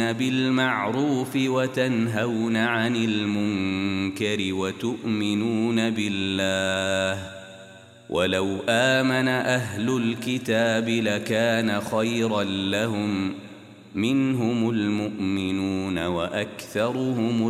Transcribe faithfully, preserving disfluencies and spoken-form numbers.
بالمعروف وتنهون عن المنكر وتؤمنون بالله ولو آمن أهل الكتاب لكان خيرا لهم منهم المؤمنون وأكثرهم